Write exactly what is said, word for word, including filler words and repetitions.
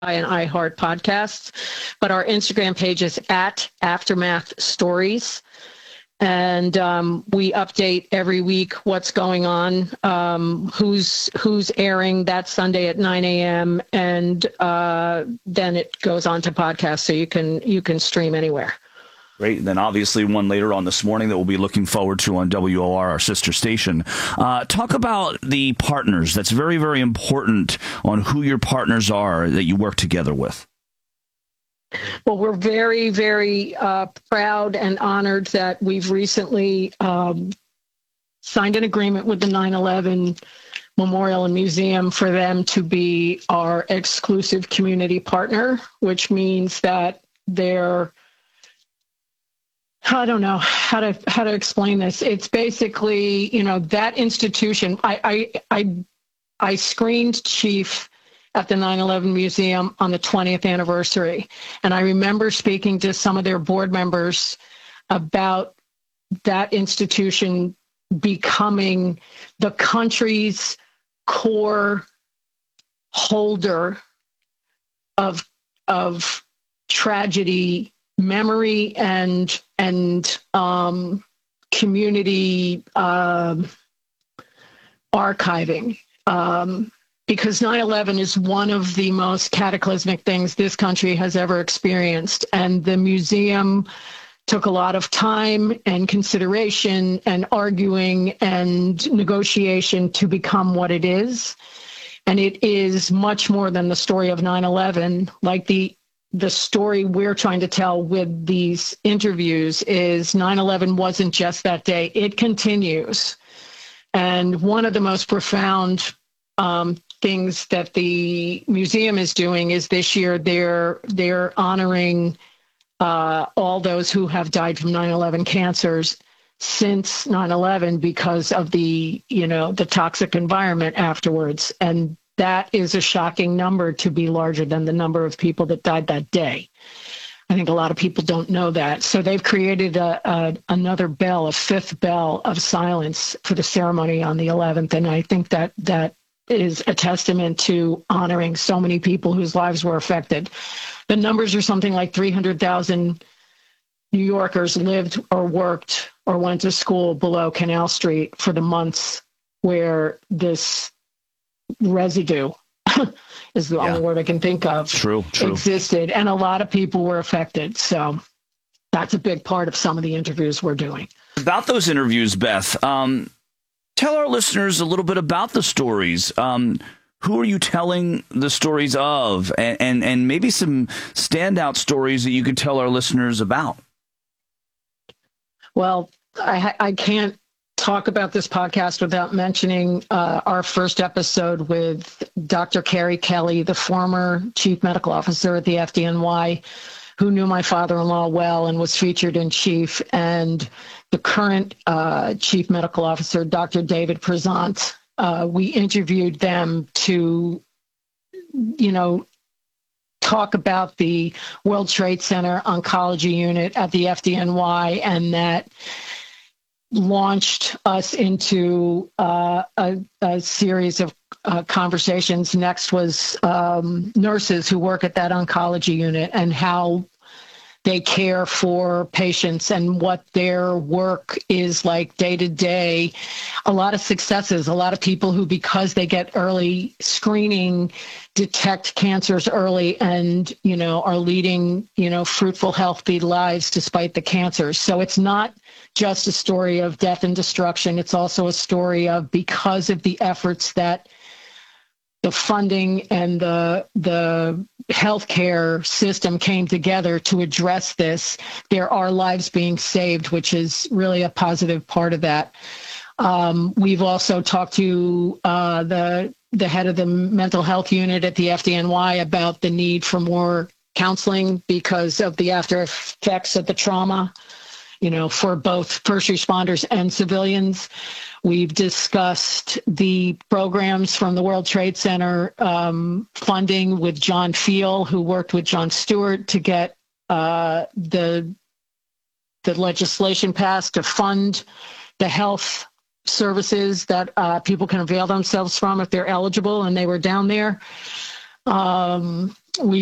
and iHeart podcasts, but our Instagram page is at Aftermath Stories. And um, we update every week what's going on, um, who's who's airing that Sunday at nine a.m. and uh, then it goes on to podcast, so you can you can stream anywhere. Great. And then obviously one later on this morning that we'll be looking forward to on W O R, our sister station. Uh, talk about the partners. That's very, very important on who your partners are that you work together with. Well, we're very, very uh, proud and honored that we've recently um, signed an agreement with the nine eleven Memorial and Museum for them to be our exclusive community partner, which means that they're I don't know how to how to explain this. It's basically, you know, that institution. I I I, I screened Chief at the nine eleven Museum on the twentieth anniversary, and I remember speaking to some of their board members about that institution becoming the country's core holder of of tragedy memory and and um, community um, archiving, um, because nine eleven is one of the most cataclysmic things this country has ever experienced, and the museum took a lot of time and consideration and arguing and negotiation to become what it is. And it is much more than the story of nine eleven. Like the the story we're trying to tell with these interviews is nine eleven wasn't just that day. It continues. And one of the most profound um, things that the museum is doing is this year they're they're honoring uh, all those who have died from nine eleven cancers since nine eleven because of the, you know, the toxic environment afterwards. And that is a shocking number to be larger than the number of people that died that day. I think a lot of people don't know that. So they've created a, a, another bell, a fifth bell of silence for the ceremony on the eleventh. And I think that that is a testament to honoring so many people whose lives were affected. The numbers are something like three hundred thousand New Yorkers lived or worked or went to school below Canal Street for the months where this residue is the yeah. only word I can think of. True, true. Existed, and a lot of people were affected. So that's a big part of some of the interviews we're doing. About those interviews, Beth, um, tell our listeners a little bit about the stories. Um, who are you telling the stories of, and, and, and maybe some standout stories that you could tell our listeners about? Well, I, I can't talk about this podcast without mentioning uh, our first episode with Doctor Carrie Kelly, the former chief medical officer at the F D N Y, who knew my father-in-law well and was featured in Chief, and the current uh, chief medical officer, Doctor David Prezant. Uh, we interviewed them to, you know, talk about the World Trade Center oncology unit at the F D N Y, and that launched us into uh, a, a series of uh, conversations. Next was um, nurses who work at that oncology unit and how they care for patients and what their work is like day to day. A lot of successes, a lot of people who, because they get early screening, detect cancers early and, you know, are leading, you know, fruitful, healthy lives despite the cancers. So it's not just a story of death and destruction. It's also a story of, because of the efforts that the funding and the the healthcare system came together to address this, there are lives being saved, which is really a positive part of that. Um, we've also talked to uh, the the head of the mental health unit at the F D N Y about the need for more counseling because of the after effects of the trauma, you know, for both first responders and civilians. We've discussed the programs from the World Trade Center um, funding with John Feel, who worked with Jon Stewart to get uh, the the legislation passed to fund the health services that uh, people can avail themselves from if they're eligible, and they were down there. Um, we